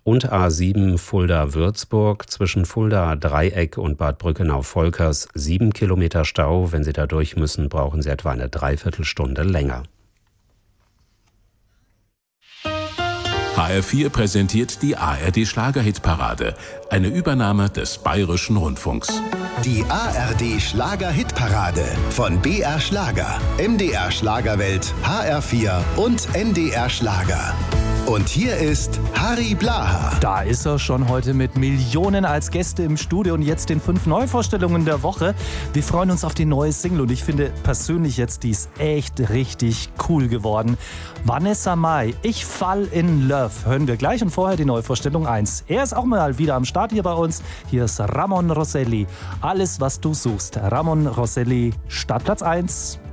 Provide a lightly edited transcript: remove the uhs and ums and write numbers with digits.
und A7 Fulda-Würzburg zwischen Fulda-Dreieck und Bad Brückenau-Volkers 7 Kilometer Stau. Wenn Sie da durch müssen, brauchen Sie etwa eine Dreiviertelstunde länger. HR4 präsentiert die ARD-Schlager-Hitparade, eine Übernahme des Bayerischen Rundfunks. Die ARD-Schlager-Hitparade von BR Schlager, MDR Schlagerwelt, HR4 und NDR Schlager. Und hier ist Harry Blaha. Da ist er schon heute mit Millionen als Gäste im Studio und jetzt den 5 Neuvorstellungen der Woche. Wir freuen uns auf die neue Single und ich finde persönlich jetzt, die ist echt richtig cool geworden. Vanessa Mai, Ich fall in Love, hören wir gleich und vorher die Neuvorstellung 1. Er ist auch mal wieder am Start hier bei uns. Hier ist Ramon Rosselli. Alles, was du suchst. Ramon Rosselli, Startplatz 1.